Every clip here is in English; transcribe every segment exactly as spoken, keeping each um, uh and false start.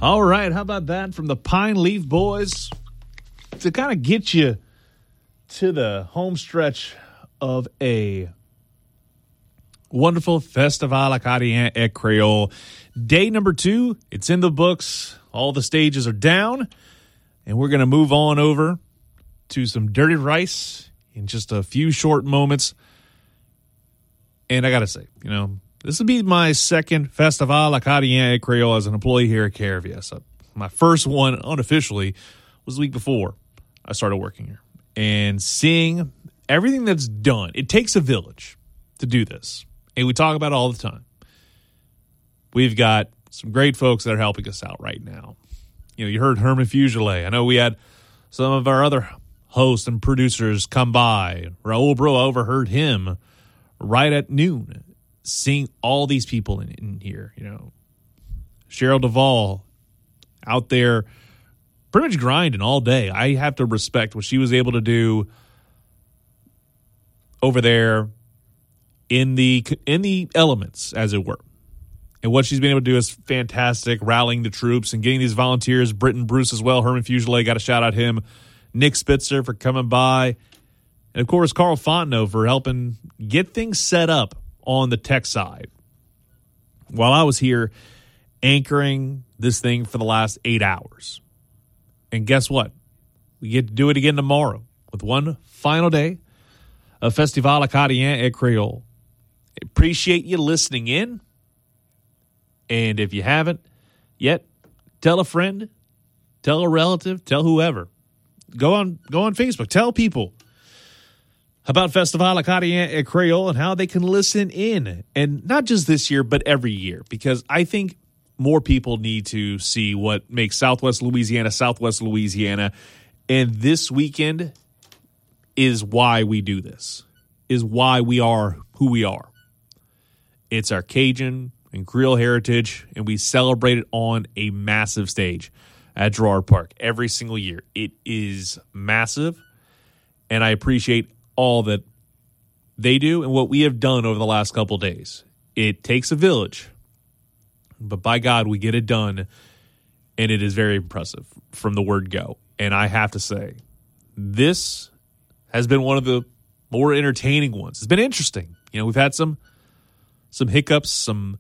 All right, how about that from the Pine Leaf Boys to kind of get you to the home stretch of a wonderful Festival Acadien et Creole. Day number two, it's in the books. All the stages are down, and we're going to move on over to some Dirty Rice in just a few short moments. And I got to say, you know, this will be my second Festival Acadien et Creole as an employee here at K R V S. My first one unofficially was the week before I started working here. And seeing everything that's done, it takes a village to do this. And we talk about it all the time. We've got some great folks that are helping us out right now. You know, you heard Herman Fugile. I know we had some of our other hosts and producers come by. Raul Bro, I overheard him right at noon, seeing all these people in, in here. You know, Cheryl Duvall out there pretty much grinding all day. I have to respect what she was able to do over there in the in the elements, as it were. And what she's been able to do is fantastic, rallying the troops and getting these volunteers. Britton Bruce as well. Herman Fugile, got to shout out him. Nick Spitzer for coming by. And, of course, Carl Fontenot for helping get things set up on the tech side. While I was here anchoring this thing for the last eight hours. And guess what? We get to do it again tomorrow with one final day of Festival Acadien et Creole. Appreciate you listening in. And if you haven't yet, tell a friend, tell a relative, tell whoever. Go on, go on Facebook. Tell people about Festival Acadien et Creole and how they can listen in. And not just this year, but every year. Because I think more people need to see what makes Southwest Louisiana, Southwest Louisiana. And this weekend is why we do this, is why we are who we are. It's our Cajun and Creole heritage, and we celebrate it on a massive stage at Girard Park every single year. It is massive, and I appreciate all that they do and what we have done over the last couple days. It takes a village, but by God, we get it done, and it is very impressive from the word go. And I have to say, this has been one of the more entertaining ones. It's been interesting. You know, we've had some some hiccups, some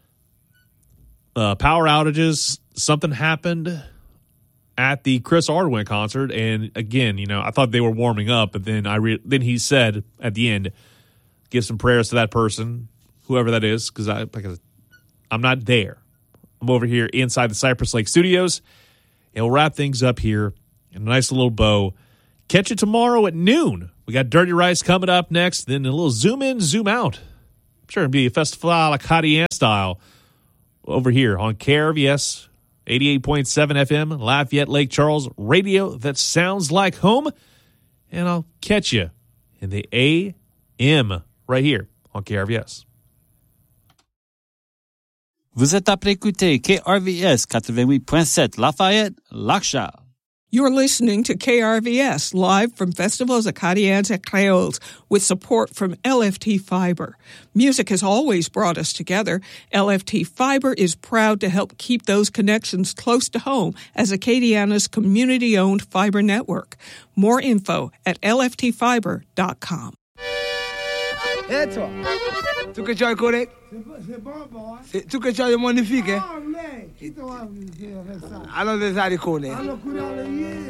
uh, power outages. Something happened at the Chris Ardwin concert, and again, you know, I thought they were warming up, but then I re- then he said at the end, "Give some prayers to that person, whoever that is," because I because I'm not there. I'm over here inside the Cypress Lake Studios, and we'll wrap things up here in a nice little bow. Catch you tomorrow at noon. We got Dirty Rice coming up next, then a little zoom in, zoom out. I'm sure it'll be a Festival Acadien style over here on K R V S eighty-eight point seven F M, Lafayette Lake Charles, radio that sounds like home. And I'll catch you in the A M right here on K R V S. Vous êtes après écouter K R V S eighty-eight point seven Lafayette, Lac-Charles. You're listening to K R V S live from Festivals Acadiens et Créoles with support from L F T Fiber. Music has always brought us together. L F T Fiber is proud to help keep those connections close to home as Acadiana's community-owned fiber network. More info at L F T fiber dot com. Et toi, tu que tu as correct? C'est bon, bon. Tu que tu as magnifique, hein? Ah, mais, qui te va faire ça? Alors, les aricons, hein? Alors,